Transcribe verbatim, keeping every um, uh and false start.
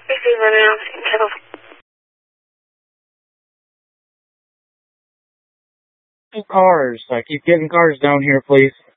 Cars. I keep getting cars down here, please.